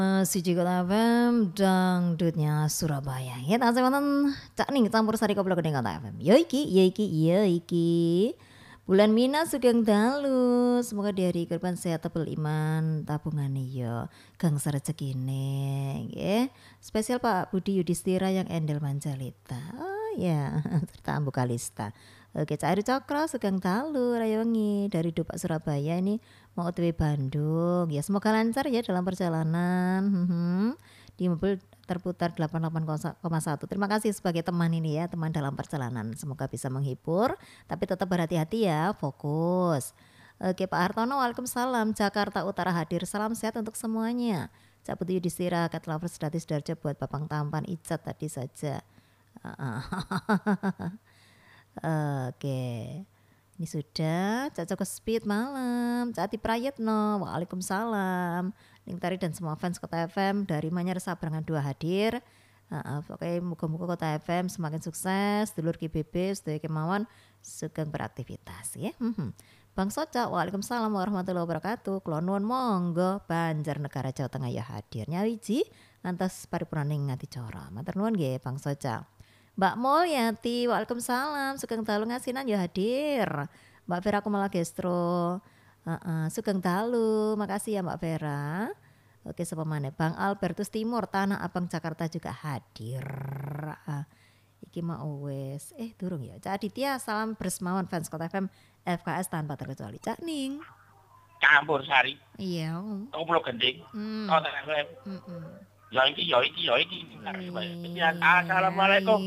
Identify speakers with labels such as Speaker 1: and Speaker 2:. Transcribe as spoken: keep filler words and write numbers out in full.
Speaker 1: Siji Kota F M dangdutnya Surabaya. Ya tansah wonten Cak Ning campur sari koplo Gede Kota F M. Ya iki, ya iki, ya iki. Bulan Mina sugeng dalu. Semoga di hari kurban sehat tebel iman tabungane ya gangsa rezekine nggih. Spesial Pak Budi Yudhistira yang Endel Manjalita. Oh ya, serta Ambu Kalista. Oke, Cak Ari Cokro sugeng dalu raya wengi dari Dupak Surabaya ini mau O T W Bandung. Ya semoga lancar ya dalam perjalanan. Mhm. Di mobil terputar delapan puluh delapan koma satu. Terima kasih sebagai teman ini ya, teman dalam perjalanan. Semoga bisa menghibur, tapi tetap berhati-hati ya, fokus. Oke, Pak Hartono, waalaikumsalam. Jakarta Utara hadir, salam sehat untuk semuanya. Cak Putih Yudhistira, Kat Lovers Datis Darjo buat Papang Tampan, Icat tadi saja. Oke, ini sudah. Cak Joko Speed malam. Cak Ati Prayetno, waalaikumsalam. Ning Tari dan semua fans Kota F M dari Manyar Sabrangan dua hadir. Uh, Oke, muka-muka Kota F M semakin sukses. Dulur K B B, sedaya kemauan sugeng beraktivitas ya. Hmm. Bang Soca, waalaikumsalam warahmatullahi wabarakatuh. Kula nuwun monggo Banjarnegara Jawa Tengah ya hadir. Nyawiji ngantos paripurnaning Ngadicara. Matur nuwun nggih Bang Soca. Mbak Mulyati, waalaikumsalam. Sugeng dalu ngasinan ya hadir. Mbak Vera Kumala Gestro, uh, uh, sugeng dalu. Makasih ya Mbak Vera. Oke, sapa maneh? Bang Albertus Timur, Tanah Abang Jakarta juga hadir. Uh, iki mau wes. Eh durung ya. Cak Aditya, salam bersemawan fans Kota F M F K S tanpa terkecuali. Cak Ning.
Speaker 2: Campur sari.
Speaker 1: Iya.
Speaker 2: Koplo Gending.
Speaker 1: Hmm.
Speaker 2: Kota F M.
Speaker 1: Mm-mm.
Speaker 2: Ya iki, ya iki, ya iki.
Speaker 1: Iya.
Speaker 2: Assalamualaikum.